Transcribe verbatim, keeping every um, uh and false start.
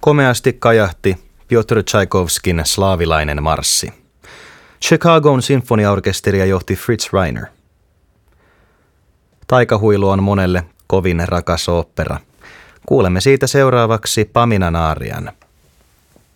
Komeasti kajahti Piotr Tchaikovskin Slaavilainen marssi. Chicagon sinfoniaorkesteria johti Fritz Reiner. Taikahuilu on monelle kovin rakas ooppera. Kuulemme siitä seuraavaksi Paminan aarian.